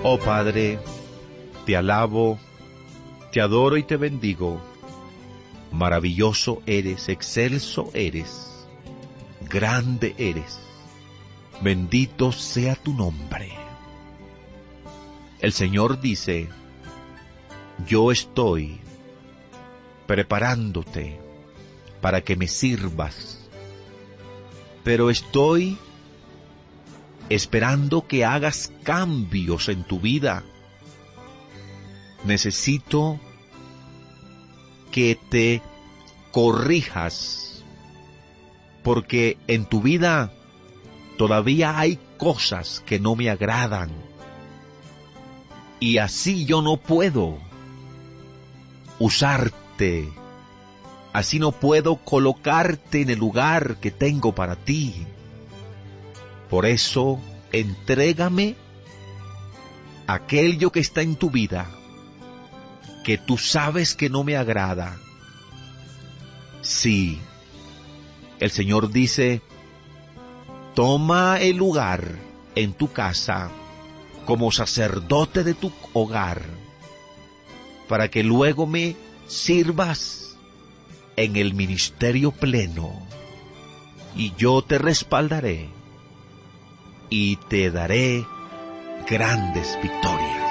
Oh Padre, te alabo, te adoro y te bendigo. Maravilloso eres, excelso eres, grande eres. Bendito sea tu nombre. El Señor dice, yo estoy preparándote para que me sirvas, pero estoy esperando que hagas cambios en tu vida. Necesito que te corrijas, porque en tu vida todavía hay cosas que no me agradan, y así yo no puedo usarte, así no puedo colocarte en el lugar que tengo para ti. Por eso, entrégame aquello que está en tu vida, que tú sabes que no me agrada. Sí, el Señor dice, toma el lugar en tu casa como sacerdote de tu hogar, para que luego me sirvas en el ministerio pleno, y yo te respaldaré y te daré grandes victorias.